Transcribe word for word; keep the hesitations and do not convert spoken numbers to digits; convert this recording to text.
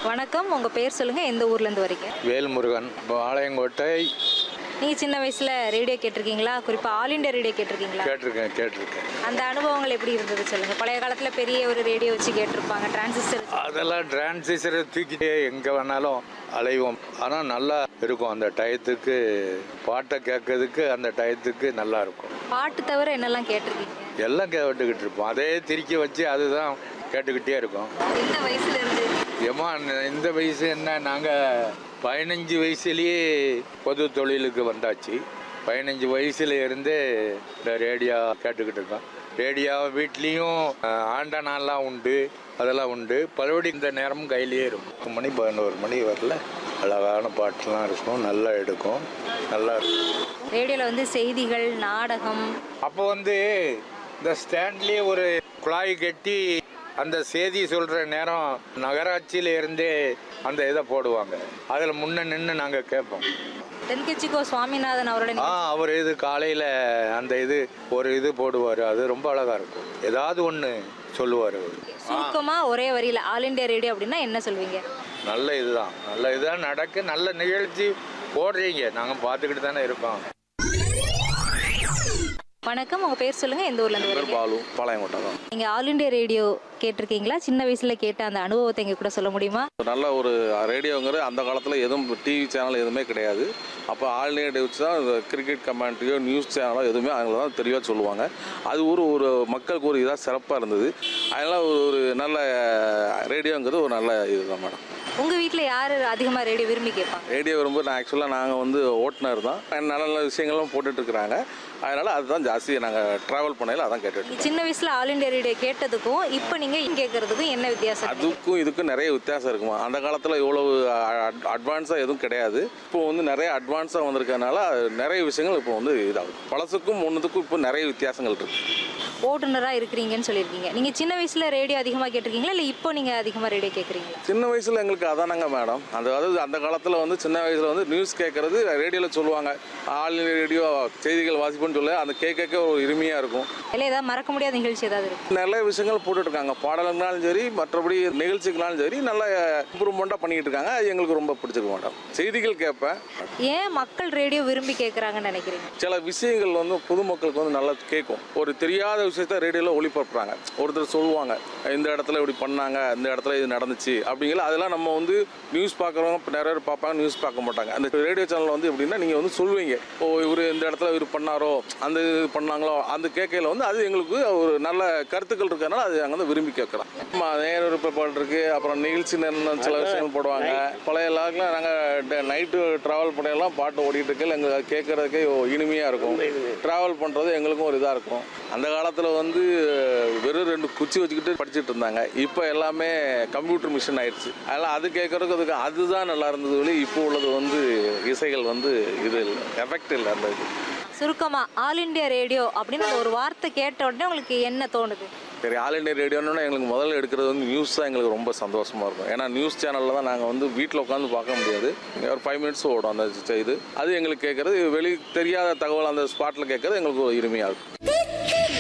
வணக்கம், உங்கள் பேர் சொல்லுங்கள், எந்த ஊர்லேருந்து வரீங்க? வேல்முருகன், பாளையங்கோட்டை. நீங்கள் சின்ன வயசில் ரேடியோ கேட்டிருக்கீங்களா? குறிப்பாக ஆல் இண்டியா ரேடியோ கேட்டிருக்கீங்களா? கேட்டிருக்கேன் கேட்டிருக்கேன் அந்த அனுபவங்கள் எப்படி இருந்தது சொல்லுங்கள். பழைய காலத்தில் பெரிய ஒரு ரேடியோ வச்சு கேட்டிருப்பாங்க, டிரான்சிஸ்டர். அதெல்லாம் டிரான்சிஸ்டரை தூக்கிட்டே எங்கே வேணாலும் அலைவோம். ஆனால் நல்லா இருக்கும் அந்த டயத்துக்கு, பாட்டை கேட்கறதுக்கு அந்த டயத்துக்கு நல்லா இருக்கும். பாட்டு தவிர என்னெல்லாம் கேட்டிருக்கீங்க? எல்லாம் கேட்டுக்கிட்டு இருப்போம். அதே திருக்கி வச்சு அதுதான் கேட்டுக்கிட்டே இருக்கோம். எந்த வயசுல இருந்து? ஏமா இந்த வயசு என்ன, நாங்கள் பதினஞ்சு வயசுலேயே பொது தொழிலுக்கு வந்தாச்சு. பதினஞ்சு வயசுல இருந்தே இந்த ரேடியோ கேட்டுக்கிட்டு இருக்கோம். ரேடியோ வீட்லேயும் ஆண்டனாலாம் உண்டு, அதெல்லாம் உண்டு. பலபடி இந்த நேரமும் கையிலேயே இருக்கும். பத்து மணி பதினோரு மணி வரல அழகான பாட்டுலாம் இருக்கும், நல்லா எடுக்கும், நல்லா இருக்கும். ரேடியோவில் வந்து செய்திகள், நாடகம். அப்போ வந்து இந்த ஸ்டாண்ட்லேயே ஒரு குழாய் கட்டி அந்த செய்தி சொல்கிற நேரம் நகராட்சியில் இருந்தே அந்த இதை போடுவாங்க. அதில் முன்ன நின்று நாங்கள் கேட்போம். தென்கட்சிக்கோ சுவாமிநாதன் அவரோட ஆ அவர் இது காலையில் அந்த இது ஒரு இது போடுவார், அது ரொம்ப அழகாக இருக்கும். ஏதாவது ஒன்று சொல்லுவார் அவர். சுருக்கமாக ஒரே வரியில் ஆல் இண்டியா ரேடியோ அப்படின்னா என்ன சொல்வீங்க? நல்ல இதுதான், நல்ல இதுதான் நடக்கு, நல்ல நிகழ்ச்சி போடுறீங்க, நாங்கள் பார்த்துக்கிட்டு தானே இருக்கோம். வணக்கம், உங்கள் பேர் சொல்லுங்கள், எந்த ஊர்லேருந்து வரீங்க? பாலு, பாளையங்கோட்டை தான். நீங்கள் ஆல் இண்டியா ரேடியோ கேட்டிருக்கீங்களா? சின்ன வயசில் கேட்ட அந்த அனுபவத்தை எங்கள் கூட சொல்ல முடியுமா? நல்ல ஒரு ரேடியோங்கிறது அந்த காலத்தில் எதுவும் டிவி சேனல் எதுவுமே கிடையாது. அப்போ ஆல் இண்டியா ரேடியோ வச்சு தான் கிரிக்கெட் கமெண்ட்ரியோ நியூஸ் சேனலோ எதுவுமே அவங்கள தான் தெளிவாக சொல்லுவாங்க. அது ஒரு ஒரு மக்களுக்கு ஒரு இதாக சிறப்பாக இருந்தது. அதனால் ஒரு ஒரு நல்ல ரேடியோங்கிறது ஒரு நல்ல இதுதான் மேடம். உங்கள் வீட்டில் யார் அதிகமாக ரேடியோ விரும்பி கேட்பாங்க? ரேடியோ விரும்ப நான் ஆக்சுவலாக நாங்கள் வந்து ஓட்டுநர் தான். நல்ல நல்ல விஷயங்களும் போட்டுட்ருக்குறாங்க. அதனால் அதுதான் ஜாஸ்தி நாங்கள் ட்ராவல் பண்ணையில் அதான் கேட்டுட்டு. சின்ன வயசில் ஆல் இண்டியா ரேடியோ கேட்டதுக்கும் இப்போ நீங்கள் கேட்குறதுக்கும் என்ன வித்தியாசம்? அதுக்கும் இதுக்கும் நிறைய வித்தியாசம் இருக்குமா. அந்த காலத்தில் இவ்வளவு அட்வான்ஸாக எதுவும் கிடையாது. இப்போ வந்து நிறைய அட்வான்ஸாக வந்திருக்கனால நிறைய விஷயங்கள் இப்போ வந்து இதாகும். பழசுக்கும் ஒன்றுத்துக்கும் இப்போ நிறைய வித்தியாசங்கள் இருக்குது. ஓட்டுநராக இருக்கிறீங்கன்னு சொல்லியிருக்கீங்க. நீங்கள் சின்ன வயசில் ரேடியோ அதிகமாக கேட்டிருக்கீங்களா, இல்லை இப்போ நீங்கள் அதிகமாக ரேடியோ கேட்குறீங்களா? சின்ன வயசில் எங்களுக்கு அதானங்க மேடம். அந்த அதாவது அந்த காலத்தில் வந்து சின்ன வயசில் வந்து நியூஸ் கேட்குறது ரேடியோவில் சொல்லுவாங்க. ஆல் இண்டியா ரேடியோ செய்திகள் வாசிப்புன்னு சொல்ல அந்த கேட்க ஒரு இனிமையாக இருக்கும். இல்லை ஏதாவது மறக்க முடியாத நிகழ்ச்சி ஏதாவது இருக்குது? நிறைய விஷயங்கள் போட்டுட்ருக்காங்க. பாடலுங்கனாலும் சரி, மற்றபடி நிகழ்ச்சிகளாலும் சரி, நல்லா இம்ப்ரூவ்மெண்ட்டாக பண்ணிக்கிட்டு இருக்காங்க. அது எங்களுக்கு ரொம்ப பிடிச்சிருக்கு மேடம். செய்திகள் கேட்பேன். ஏன் மக்கள் ரேடியோ விரும்பி கேட்குறாங்கன்னு நினைக்கிறீங்க? சில விஷயங்கள் வந்து பொதுமக்களுக்கு வந்து நல்லா கேட்கும். ஒரு தெரியாத விஷயத்த ரேடியோவில் ஒளிபரப்புறாங்க. ஒருத்தர் சொல்லுவாங்க, இந்த இடத்துல இப்படி பண்ணாங்க, இந்த இடத்துல இது நடந்துச்சு அப்படிங்கிற. அதெல்லாம் நம்ம வந்து நியூஸ் பார்க்குறவங்க நிறைய பேர் பார்ப்பாங்க, நியூஸ் பார்க்க மாட்டாங்க. அந்த ரேடியோ சேனல் வந்து எப்படின்னா நீங்கள் வந்து சொல்லுவீங்க, ஓ இவர் இந்த இடத்துல இவர் பண்ணாரோ, அந்த இது பண்ணாங்களோ, அந்த கேட்கையில் வந்து அது எங்களுக்கு ஒரு நல்ல கருத்துக்கள் இருக்கிறதுனால அது நாங்கள் வந்து விரும்பி கேட்குறோம். நேர விருப்பப்பாடு இருக்குது. அப்புறம் நிகழ்ச்சி நேரம் சில விஷயங்கள் போடுவாங்க. பழைய லாக்கில் நாங்கள் நைட்டு ட்ராவல் பண்ணையெல்லாம் பாட்டு ஓடிட்டு இருக்கையில் எங்களுக்கு கேட்குறதுக்கே இனிமையாக இருக்கும். ட்ராவல் பண்ணுறது எங்களுக்கும் ஒரு இதாக இருக்கும். அந்த காலத்தில் வந்து வெறும் ரெண்டு குச்சி வச்சுக்கிட்டு படிச்சுட்டு இருந்தாங்க. இப்போ எல்லாமே கம்ப்யூட்டர் மிஷின் ஆயிடுச்சு. அதனால் அது கேட்குறதுக்கு அதுக்கு அதுதான் நல்லா இருந்தது. வெளி இப்போ உள்ளது வந்து இசைகள் வந்து இது இல்லை, எஃபெக்ட் இல்லை. அந்த இது சுருக்கமாக ஆல் இண்டியா ரேடியோ அப்படின்னு ஒரு வார்த்தை கேட்ட உடனே உங்களுக்கு என்ன தோணுது? சரி, ஆல் இண்டியா ரேடியோன்னா எங்களுக்கு முதல்ல எடுக்கிறது வந்து நியூஸ் தான் எங்களுக்கு ரொம்ப சந்தோஷமாக இருக்கும். ஏன்னா நியூஸ் சேனலில் தான் நாங்கள் வந்து வீட்டில் உட்காந்து பார்க்க முடியாது. ஒரு ஃபைவ் மினிட்ஸ் ஓடும் அந்த இது. அது எங்களுக்கு கேட்குறது வெளி தெரியாத தகவல் அந்த ஸ்பாட்டில் கேட்குறது எங்களுக்கு ஒரு இனிமையாக இருக்கும்.